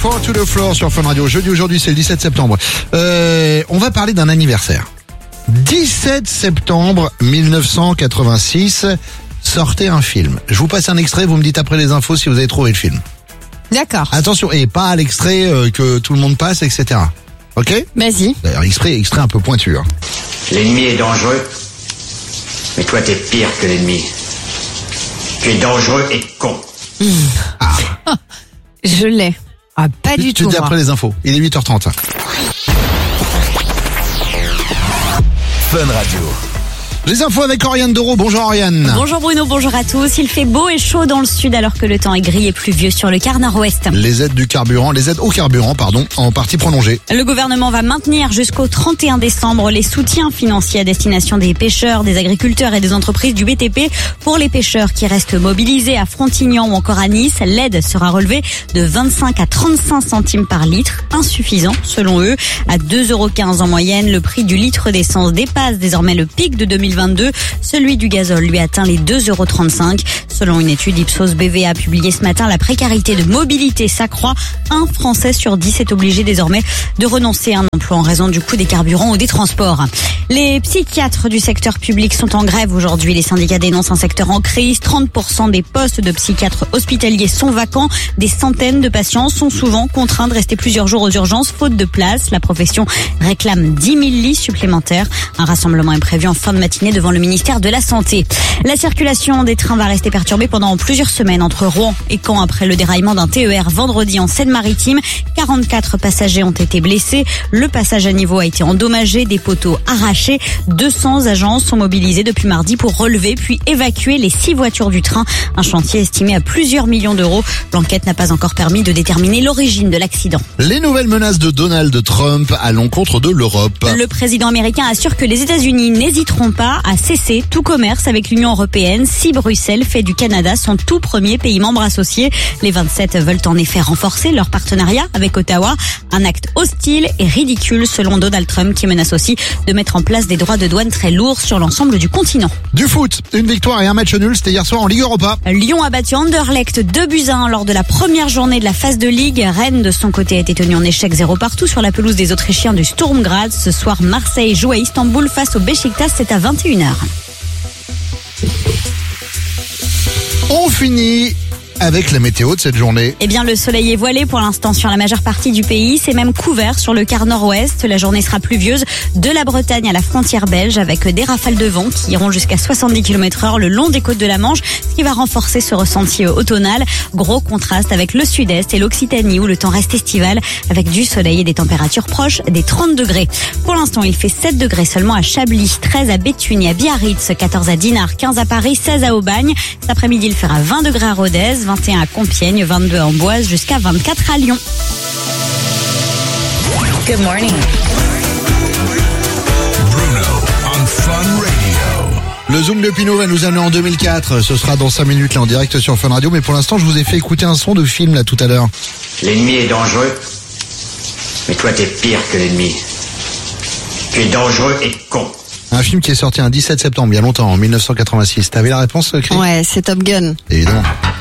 Four to the Floor sur Fun Radio. Jeudi aujourd'hui, c'est le 17 septembre. On va parler d'un anniversaire. 17 septembre 1986, sortait un film. Je vous passe un extrait, vous me dites après les infos si vous avez trouvé le film. D'accord. Attention, et pas à l'extrait que tout le monde passe, etc. Ok ? Vas-y. D'ailleurs, extrait un peu pointu. Hein. L'ennemi est dangereux, mais toi t'es pire que l'ennemi. Tu es dangereux et con. Je l'ai. Ah, pas du Tu tout. dis moi. après les infos. Il est 8h30. Fun Radio. Les infos avec Oriane Doro. Bonjour Oriane. Bonjour Bruno, bonjour à tous. Il fait beau et chaud dans le sud alors que le temps est gris et pluvieux sur le quart nord-ouest. Les aides au carburant, en partie prolongées. Le gouvernement va maintenir jusqu'au 31 décembre les soutiens financiers à destination des pêcheurs, des agriculteurs et des entreprises du BTP. Pour les pêcheurs qui restent mobilisés à Frontignan ou encore à Nice, l'aide sera relevée de 25 à 35 centimes par litre. Insuffisant selon eux. À 2,15 € en moyenne, le prix du litre d'essence dépasse désormais le pic de 2022. Celui du gazole lui atteint les 2,35 €. Selon une étude Ipsos BVA publiée ce matin, la précarité de mobilité s'accroît. Un Français sur 10 est obligé désormais de renoncer à un emploi en raison du coût des carburants ou des transports. Les psychiatres du secteur public sont en grève aujourd'hui. Les syndicats dénoncent un secteur en crise. 30% des postes de psychiatres hospitaliers sont vacants. Des centaines de patients sont souvent contraints de rester plusieurs jours aux urgences faute de place. La profession réclame 10 000 lits supplémentaires. Un rassemblement est prévu en fin de matinée devant le ministère de la Santé. La circulation des trains va rester perturbée pendant plusieurs semaines entre Rouen et Caen après le déraillement d'un TER vendredi en Seine-Maritime. 44 passagers ont été blessés. Le passage à niveau a été endommagé, des poteaux arrachés. 200 agents sont mobilisés depuis mardi pour relever puis évacuer les 6 voitures du train. Un chantier estimé à plusieurs millions d'euros. L'enquête n'a pas encore permis de déterminer l'origine de l'accident. Les nouvelles menaces de Donald Trump à l'encontre de l'Europe. Le président américain assure que les États-Unis n'hésiteront pas à cesser tout commerce avec l'Union européenne si Bruxelles fait du Canada son tout premier pays membre associé. Les 27 veulent en effet renforcer leur partenariat avec Ottawa. Un acte hostile et ridicule selon Donald Trump qui menace aussi de mettre en place des droits de douane très lourds sur l'ensemble du continent. Du foot, une victoire et un match nul, c'était hier soir en Ligue Europa. Lyon a battu Anderlecht 2-1 lors de la première journée de la phase de Ligue. Rennes de son côté a été tenu en échec 0 partout sur la pelouse des Autrichiens du Sturm Graz. Ce soir, Marseille joue à Istanbul face au Beşiktaş, c'est à 21h. On finit avec la météo de cette journée. Eh bien, le soleil est voilé pour l'instant sur la majeure partie du pays. C'est même couvert sur le quart nord-ouest. La journée sera pluvieuse de la Bretagne à la frontière belge avec des rafales de vent qui iront jusqu'à 70 km/h le long des côtes de la Manche, ce qui va renforcer ce ressenti automnal. Gros contraste avec le sud-est et l'Occitanie où le temps reste estival avec du soleil et des températures proches des 30 degrés. Pour l'instant, il fait 7 degrés seulement à Chablis, 13 à Béthune et à Biarritz, 14 à Dinard, 15 à Paris, 16 à Aubagne. Cet après-midi, il fera 20 degrés à Rodez, 21 à Compiègne, 22 à Amboise, jusqu'à 24 à Lyon. Good morning. Bruno on Fun Radio. Le Zoom de Pinot va nous amener en 2004. Ce sera dans 5 minutes là en direct sur Fun Radio. Mais pour l'instant, je vous ai fait écouter un son de film là tout à l'heure. L'ennemi est dangereux, mais toi t'es pire que l'ennemi. Tu es dangereux et con. Un film qui est sorti un 17 septembre, il y a longtemps, en 1986. T'avais la réponse, Chris ? Ouais, c'est Top Gun. Évidemment.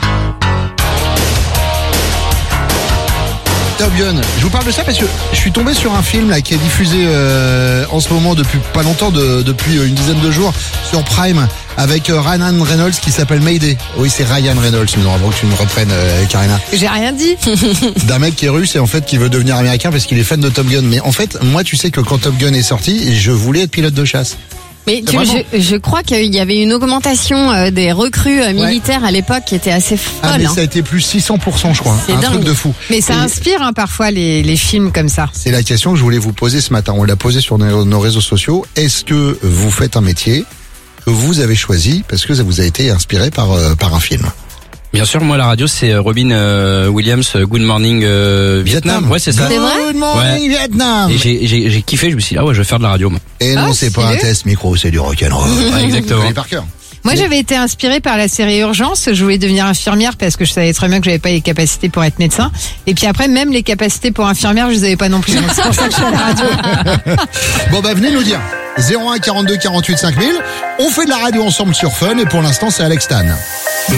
Top Gun. Je vous parle de ça parce que je suis tombé sur un film là qui est diffusé en ce moment depuis pas longtemps, depuis une dizaine de jours sur Prime avec Ryan Reynolds qui s'appelle Mayday. Oui, c'est Ryan Reynolds, mais non, avant que tu me reprennes, Karina. J'ai rien dit. D'un mec qui est russe et en fait qui veut devenir américain parce qu'il est fan de Top Gun. Mais en fait, moi, tu sais que quand Top Gun est sorti, je voulais être pilote de chasse. Mais Vraiment je crois qu'il y avait une augmentation des recrues militaires à l'époque qui était assez folle. Ah, mais ça a été plus 600%, je crois. C'est un dingue. truc de fou. Mais ça inspire parfois les films comme ça. C'est la question que je voulais vous poser ce matin. On l'a posée sur nos réseaux sociaux. Est-ce que vous faites un métier que vous avez choisi parce que ça vous a été inspiré par un film? Bien sûr, moi la radio c'est Robin Williams, Good Morning Vietnam. Ouais, c'est ça. C'est vrai? Good morning, Vietnam. Et j'ai kiffé, je me suis dit, ah ouais, je vais faire de la radio. Moi. Et non, c'est pas un stylé. test micro, c'est du rock'n'roll. Ouais, exactement. Vous allez par cœur. Moi, j'avais été inspirée par la série Urgence. Je voulais devenir infirmière parce que je savais très bien que j'avais pas les capacités pour être médecin. Et puis après, même les capacités pour infirmière, je les avais pas non plus. Donc c'est pour ça que je suis à la radio. Bon, bah, venez nous dire. 01 42 48 5000. On fait de la radio ensemble sur Fun et pour l'instant, c'est Alex Tan.